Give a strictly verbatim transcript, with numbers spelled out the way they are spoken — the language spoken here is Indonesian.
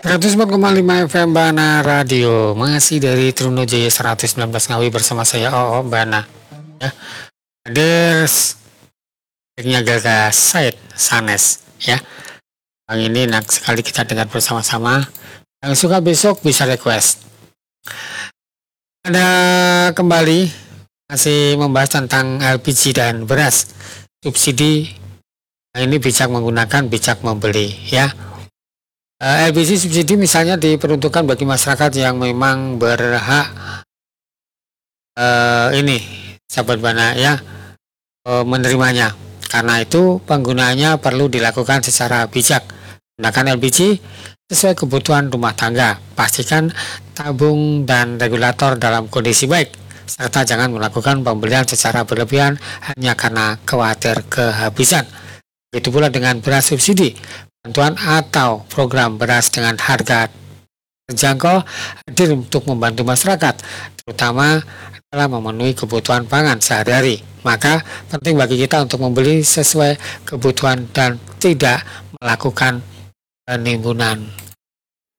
seratus empat koma lima F M Bana Radio, masih dari Trunojaya seratus sembilan belas Ngawi bersama saya O O Bana. Ya, Aders Teknya Gagas Said Sanes. Ya, yang ini enak sekali kita dengar bersama-sama. Yang suka besok bisa request. Ada kembali masih membahas tentang L P G dan beras subsidi. Nah, ini bijak menggunakan, bijak membeli. Ya. Uh, L P G subsidi misalnya diperuntukkan bagi masyarakat yang memang berhak uh, ini sahabat Bana ya uh, menerimanya. Karena itu penggunaannya perlu dilakukan secara bijak. Gunakan L P G sesuai kebutuhan rumah tangga. Pastikan tabung dan regulator dalam kondisi baik, serta jangan melakukan pembelian secara berlebihan hanya karena khawatir kehabisan. Begitu pula dengan beras subsidi. Bantuan atau program beras dengan harga terjangkau hadir untuk membantu masyarakat, terutama dalam memenuhi kebutuhan pangan sehari-hari. Maka penting bagi kita untuk membeli sesuai kebutuhan dan tidak melakukan penimbunan.